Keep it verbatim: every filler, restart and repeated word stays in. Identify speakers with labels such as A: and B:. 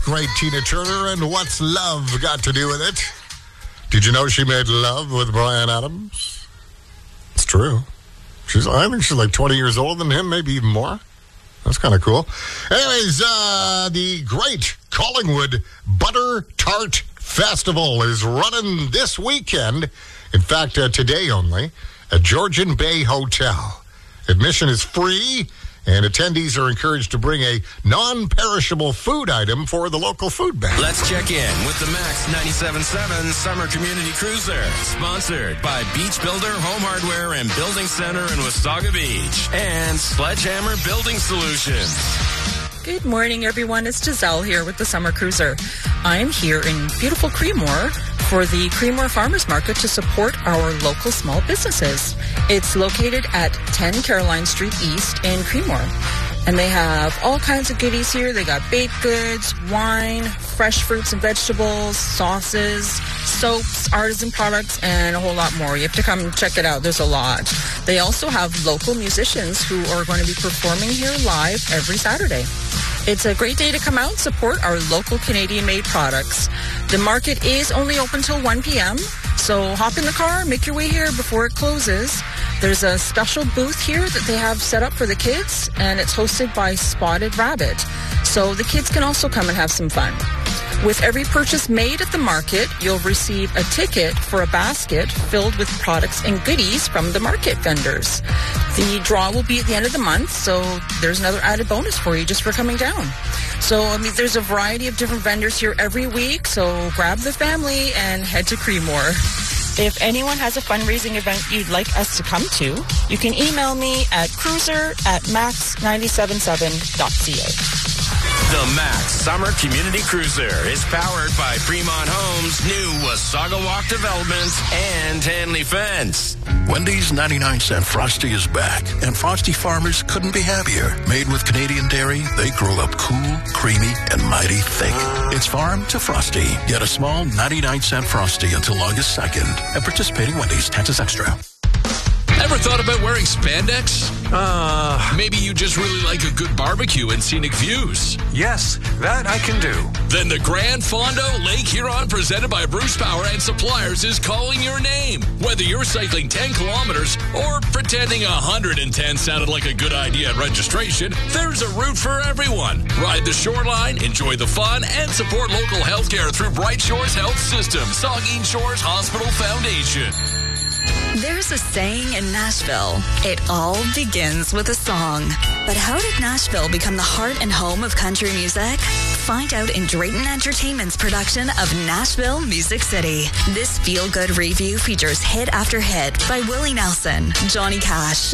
A: great Tina Turner, and what's love got to do with it? Did you know she made love with Bryan Adams? It's true. She's, I think she's like twenty years older than him, maybe even more. That's kind of cool. Anyways, uh, the great Collingwood Butter Tart Festival is running this weekend. In fact, uh, today only, at Georgian Bay Hotel. Admission is free, and attendees are encouraged to bring a non-perishable food item for the local food bank.
B: Let's check in with the Max ninety-seven point seven Summer Community Cruiser, sponsored by Beach Builder Home Hardware and Building Center in Wasaga Beach and Sledgehammer Building Solutions.
C: Good morning, everyone. It's Giselle here with the Summer Cruiser. I'm here in beautiful Creemore for the Creemore Farmers Market to support our local small businesses. It's located at ten Caroline Street East in Creemore. And they have all kinds of goodies here. They got baked goods, wine, fresh fruits and vegetables, sauces, soaps, artisan products, and a whole lot more. You have to come and check it out. There's a lot. They also have local musicians who are going to be performing here live every Saturday. It's a great day to come out and support our local Canadian-made products. The market is only open till one p.m., so hop in the car, make your way here before it closes. There's a special booth here that they have set up for the kids, and it's hosted by Spotted Rabbit. So the kids can also come and have some fun. With every purchase made at the market, you'll receive a ticket for a basket filled with products and goodies from the market vendors. The draw will be at the end of the month, so there's another added bonus for you just for coming down. So, I mean, there's a variety of different vendors here every week, so grab the family and head to Creemore. If anyone has a fundraising event you'd like us to come to, you can email me at cruiser at max nine seven seven dot c a.
B: The Max Summer Community Cruiser is powered by Fremont Homes, new Wasaga Walk Development, and Hanley Fence.
D: Wendy's ninety-nine cent Frosty is back, and Frosty farmers couldn't be happier. Made with Canadian dairy, they grow up cool, creamy, and mighty thick. It's farm to Frosty. Get a small ninety-nine cent Frosty until August second. At participating Wendy's, taxes extra.
E: Ever thought about wearing spandex? Uh, Maybe you just really like a good barbecue and scenic views.
F: Yes, that I can do.
E: Then the Grand Fondo Lake Huron, presented by Bruce Power and Suppliers, is calling your name. Whether you're cycling ten kilometers or pretending one hundred ten sounded like a good idea at registration, there's a route for everyone. Ride the shoreline, enjoy the fun, and support local healthcare through Bright Shores Health System, Saugeen Shores Hospital Foundation.
G: There's a saying in Nashville, it all begins with a song. But how did Nashville become the heart and home of country music? Find out in Drayton Entertainment's production of Nashville Music City. This feel-good review features hit after hit by Willie Nelson, Johnny Cash,